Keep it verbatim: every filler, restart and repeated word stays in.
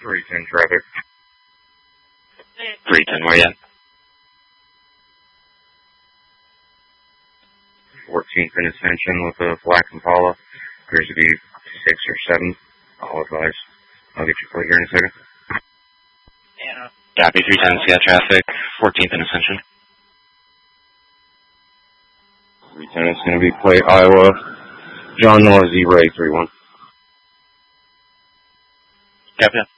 three ten traffic. three ten, where you at? fourteenth in Ascension with a Flax Impala. Appears to be six or seven. I'll advise. I'll get your plate here in a second. Yeah. Copy, three ten, scat traffic, fourteenth in Ascension. three ten is going to be plate Iowa. John Noah Zebra eight three one. Copy.